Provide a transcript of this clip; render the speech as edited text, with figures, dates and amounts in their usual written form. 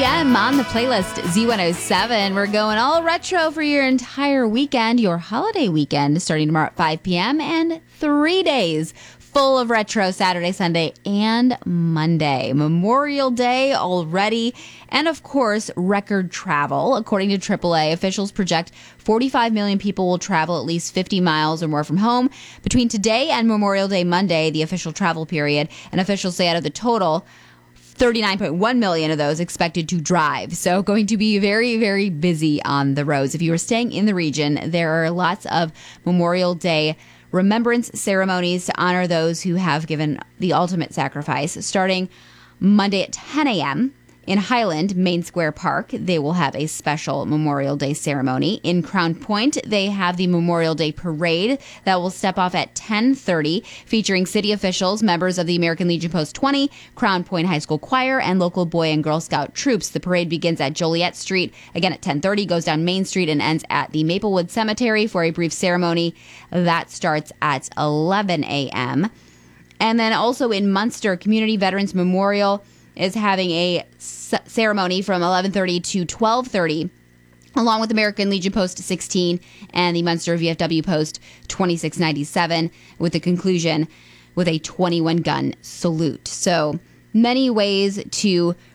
p.m. on the playlist Z107. We're going all retro for your entire weekend, your holiday weekend, starting tomorrow at 5 p.m. and 3 days full of retro Saturday, Sunday, and Monday. Memorial Day already. And of course, record travel. According to AAA, officials project 45 million people will travel at least 50 miles or more from home between today and Memorial Day Monday, the official travel period. And officials say out of the total, 39.1 million of those expected to drive. So going to be very, very busy on the roads. If you are staying in the region, there are lots of Memorial Day remembrance ceremonies to honor those who have given the ultimate sacrifice. Starting Monday at 10 a.m. in Highland, Main Square Park, they will have a special Memorial Day ceremony. In Crown Point, they have the Memorial Day Parade that will step off at 10:30, featuring city officials, members of the American Legion Post 20, Crown Point High School Choir, and local Boy and Girl Scout troops. The parade begins at Joliet Street, again at 10:30, goes down Main Street, and ends at the Maplewood Cemetery for a brief ceremony. That starts at 11 a.m. And then also in Munster, Community Veterans Memorial is having a ceremony from 11:30 to 12:30, along with American Legion Post 16 and the Munster VFW Post 2697, with the conclusion with a 21-gun salute. So many ways to